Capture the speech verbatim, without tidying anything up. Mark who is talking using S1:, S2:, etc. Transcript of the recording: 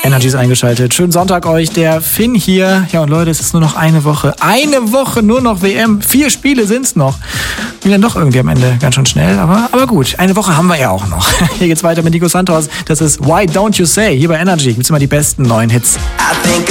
S1: Energy ist eingeschaltet. Schönen Sonntag euch, der Finn hier. Ja und Leute, es ist nur noch eine Woche. Eine Woche nur noch W M. Vier Spiele sind's noch. Ging dann doch irgendwie am Ende ganz schön schnell, aber, aber gut. Eine Woche haben wir ja auch noch. Hier geht's weiter mit Nico Santos. Das ist Why Don't You Say. Hier bei Energy gibt's immer die besten neuen Hits.